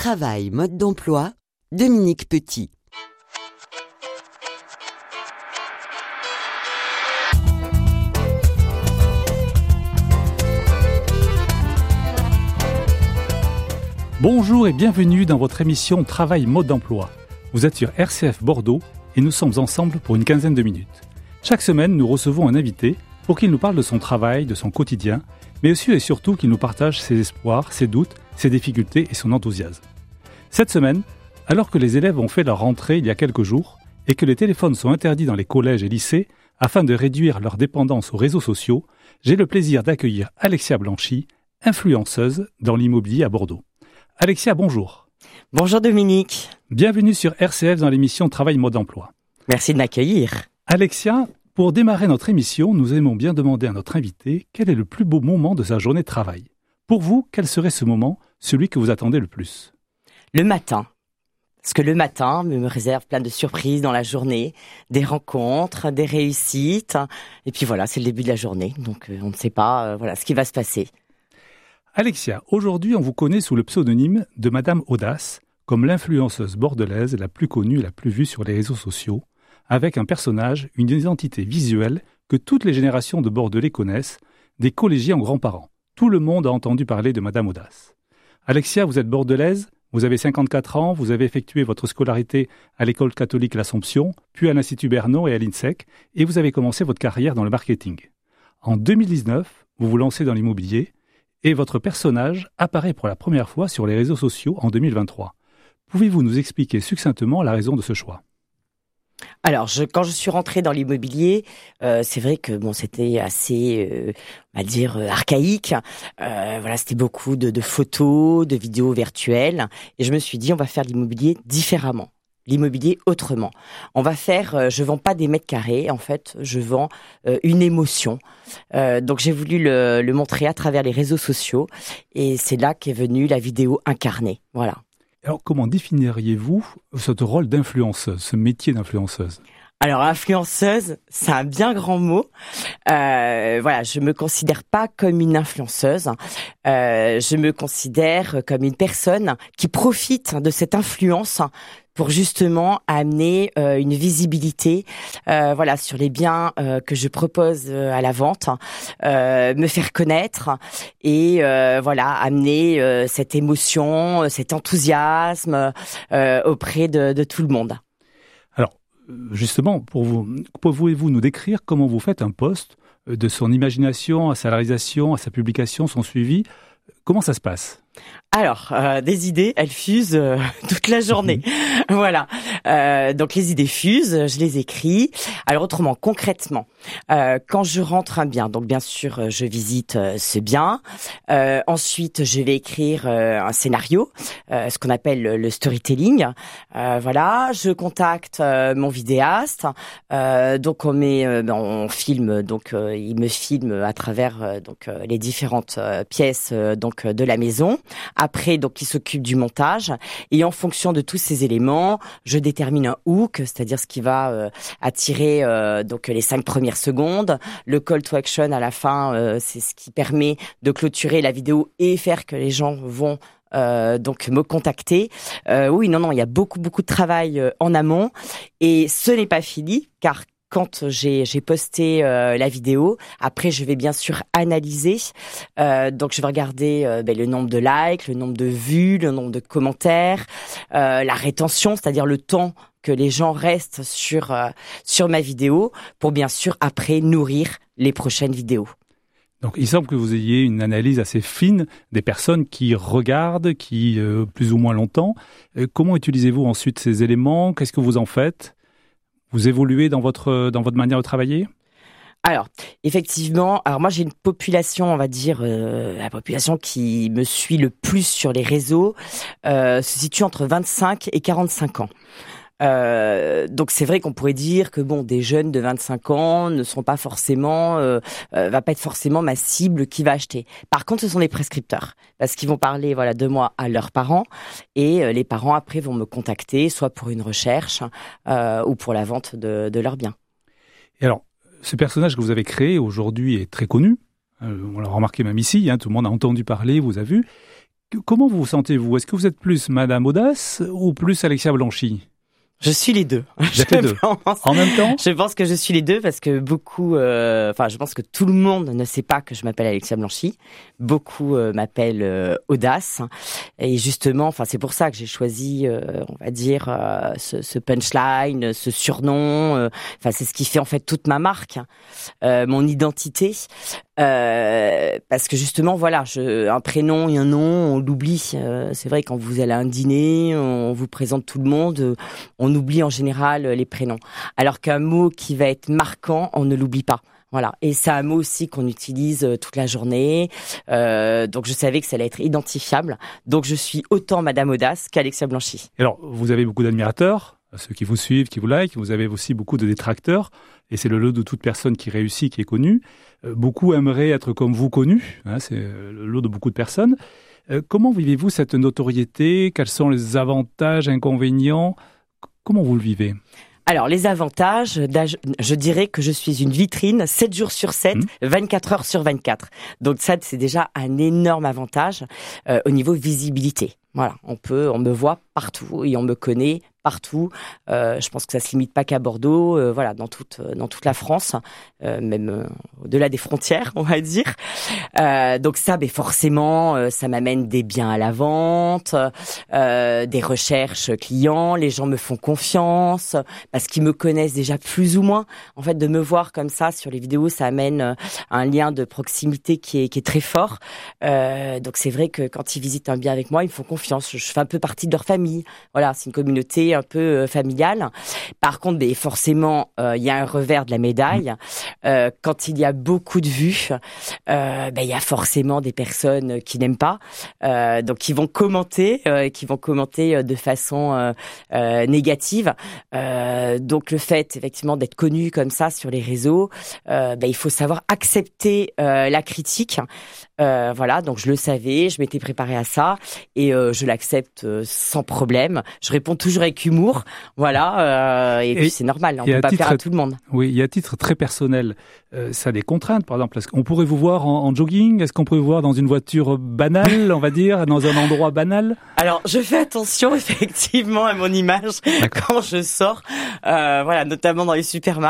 Travail, mode d'emploi, Dominique Petit. Bonjour et bienvenue dans votre émission Travail mode d'emploi. Vous êtes sur RCF Bordeaux et nous sommes ensemble pour une quinzaine de minutes. Chaque semaine, nous recevons un invité pour qu'il nous parle de son travail, de son quotidien, mais aussi et surtout qu'il nous partage ses espoirs, ses doutes, ses difficultés et son enthousiasme. Cette semaine, alors que les élèves ont fait leur rentrée il y a quelques jours et que les téléphones sont interdits dans les collèges et lycées afin de réduire leur dépendance aux réseaux sociaux, j'ai le plaisir d'accueillir Alexia Blanchy, influenceuse dans l'immobilier à Bordeaux. Alexia, bonjour. Bonjour Dominique. Bienvenue sur RCF dans l'émission Travail mode d'emploi. Merci de m'accueillir. Alexia, pour démarrer notre émission, nous aimons bien demander à notre invité quel est le plus beau moment de sa journée de travail. Pour vous, quel serait ce moment, celui que vous attendez le plus ? Le matin. Parce que le matin me réserve plein de surprises dans la journée, des rencontres, des réussites. Et puis voilà, c'est le début de la journée, donc on ne sait pas ce qui va se passer. Alexia, aujourd'hui on vous connaît sous le pseudonyme de Madame Audace, comme l'influenceuse bordelaise la plus connue et la plus vue sur les réseaux sociaux, avec un personnage, une identité visuelle que toutes les générations de Bordelais connaissent, des collégiens aux grands-parents. Tout le monde a entendu parler de Madame Audace. Alexia, vous êtes bordelaise, vous avez 54 ans, vous avez effectué votre scolarité à l'école catholique L'Assomption, puis à l'Institut Bernaud et à l'INSEC, et vous avez commencé votre carrière dans le marketing. En 2019, vous vous lancez dans l'immobilier, et votre personnage apparaît pour la première fois sur les réseaux sociaux en 2023. Pouvez-vous nous expliquer succinctement la raison de ce choix ? Alors, quand je suis rentrée dans l'immobilier, c'est vrai que c'était assez, archaïque. C'était beaucoup de photos, de vidéos virtuelles, et je me suis dit, on va faire l'immobilier différemment. L'immobilier autrement. On va faire, je vends pas des mètres carrés, en fait, je vends une émotion. Donc j'ai voulu le montrer à travers les réseaux sociaux, et c'est là qu'est venue la vidéo incarnée. Voilà. Alors comment définiriez-vous ce rôle d'influenceuse, ce métier d'influenceuse ? Alors, influenceuse, c'est un bien grand mot. Je me considère pas comme une influenceuse. Je me considère comme une personne qui profite de cette influence pour justement amener une visibilité sur les biens que je propose à la vente, me faire connaître et amener cette émotion, cet enthousiasme auprès de tout le monde. Alors, justement, pour vous, pouvez-vous nous décrire comment vous faites un post de son imagination à sa réalisation, à sa publication, son suivi ? Comment ça se passe ? Alors, des idées, elles fusent toute la journée. Voilà. Donc les idées fusent, je les écris. Alors autrement, concrètement, quand je rentre un bien, donc bien sûr, je visite ce bien. Ensuite, je vais écrire un scénario, ce qu'on appelle le storytelling. Je contacte mon vidéaste. Donc on filme. Donc il me filme à travers les différentes pièces de la maison. Après, donc, il s'occupe du montage. Et en fonction de tous ces éléments, je détermine un hook, c'est-à-dire ce qui va attirer les 5 premières secondes. Le call to action à la fin, c'est ce qui permet de clôturer la vidéo et faire que les gens vont me contacter. Il y a beaucoup de travail en amont. Et ce n'est pas fini, car quand j'ai posté la vidéo, après je vais bien sûr analyser. Donc je vais regarder le nombre de likes, le nombre de vues, le nombre de commentaires, la rétention, c'est-à-dire le temps que les gens restent sur ma vidéo, pour bien sûr après nourrir les prochaines vidéos. Donc il semble que vous ayez une analyse assez fine des personnes qui regardent, qui plus ou moins longtemps. Comment utilisez-vous ensuite ces éléments ? Qu'est-ce que vous en faites ? Vous évoluez dans votre manière de travailler ? Alors, effectivement, moi j'ai une population, on va dire, la population qui me suit le plus sur les réseaux se situe entre 25 et 45 ans. Donc c'est vrai qu'on pourrait dire que des jeunes de 25 ans ne sont pas forcément va pas être forcément ma cible qui va acheter. Par contre, ce sont des prescripteurs parce qu'ils vont parler de moi à leurs parents et les parents après vont me contacter soit pour une recherche ou pour la vente de leurs biens. Et alors, ce personnage que vous avez créé aujourd'hui est très connu. On l'a remarqué même ici, tout le monde a entendu parler, vous a vu. Comment vous vous sentez-vous? Est-ce que vous êtes plus Madame Audace ou plus Alexia Blanchy? Je suis les deux. Vous êtes les deux. En même temps? Je pense que je suis les deux parce que beaucoup, je pense que tout le monde ne sait pas que je m'appelle Alexia Blanchy. Beaucoup m'appellent Audace. Et justement, c'est pour ça que j'ai choisi, on va dire, ce punchline, ce surnom. C'est ce qui fait en fait toute ma marque, mon identité. Parce que justement, voilà, un prénom et un nom, on l'oublie. C'est vrai, quand vous allez à un dîner, on vous présente tout le monde, on oublie en général les prénoms. Alors qu'un mot qui va être marquant, on ne l'oublie pas. Voilà. Et c'est un mot aussi qu'on utilise toute la journée. Donc je savais que ça allait être identifiable. Donc je suis autant Madame Audace qu'Alexia Blanchy. Alors, vous avez beaucoup d'admirateurs, ceux qui vous suivent, qui vous like. Vous avez aussi beaucoup de détracteurs. Et c'est le lot de toute personne qui réussit, qui est connue. Beaucoup aimeraient être comme vous connus. C'est le lot de beaucoup de personnes. Comment vivez-vous cette notoriété? Quels sont les avantages, inconvénients? Comment vous le vivez? Alors, les avantages, je dirais que je suis une vitrine 7 jours sur 7, 24 heures sur 24. Donc ça, c'est déjà un énorme avantage au niveau visibilité. Voilà, on me voit partout et on me connaît partout. Je pense que ça se limite pas qu'à Bordeaux, dans toute la France, même au-delà des frontières, on va dire. Donc ça, forcément, ça m'amène des biens à la vente, des recherches clients. Les gens me font confiance parce qu'ils me connaissent déjà plus ou moins. En fait, de me voir comme ça sur les vidéos, ça amène un lien de proximité qui est très fort. Donc c'est vrai que quand ils visitent un bien avec moi, ils me font confiance. Je fais un peu partie de leur famille. Voilà, c'est une communauté un peu familiale. Par contre, forcément, il y a un revers de la médaille. Quand il y a beaucoup de vues, il y a forcément des personnes qui n'aiment pas, donc qui vont commenter de façon négative. Donc le fait effectivement d'être connu comme ça sur les réseaux, il faut savoir accepter la critique. Donc je le savais, je m'étais préparée à ça et je l'accepte sans problème. Je réponds toujours avec humour, et puis c'est normal, on peut pas plaire à tout le monde. Oui, et à titre très personnel, ça a des contraintes, par exemple. Est-ce qu'on pourrait vous voir en jogging? Est-ce qu'on pourrait vous voir dans une voiture banale, on va dire, dans un endroit banal? Alors, je fais attention effectivement à mon image quand je sors, notamment dans les supermarchés.